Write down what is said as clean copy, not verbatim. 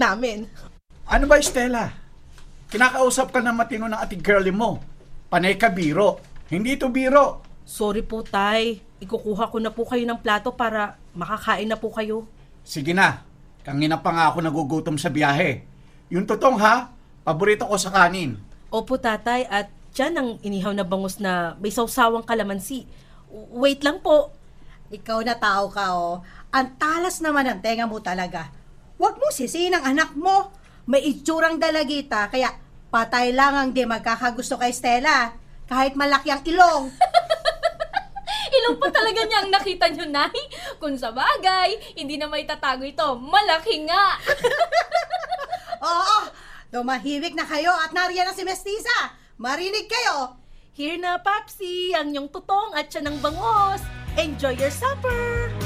namin. Ano ba, Stella? Kinakausap ka na matino ng ati girlie mo. Panay ka biro. Hindi to biro. Sorry po, Tay. Ikukuha ko na po kayo ng plato para makakain na po kayo. Sige na. Kangina pa nga ako nagugutom sa biyahe. Yung totong ha, paborito ko sa kanin. Opo, Tatay, at dyan ang inihaw na bangus na may sawsawang kalamansi. Wait lang po. Ikaw na tao ka, oh. Ang talas naman ang tenga mo talaga. Huwag mo sisihin ang anak mo. May itsurang dalagita, kaya patay lang ang di magkakagusto kay Stella. Kahit malaki ang ilong. Ilong pa talaga niya ang nakita niyo, Nay. Kung sa bagay, hindi na may tatago ito. Malaki nga. Oo, tumahimik na kayo at nariyan na si Mestiza. Marinig kayo. Here na, Papsi, ang inyong tutong at siya ng bangos. Enjoy your supper!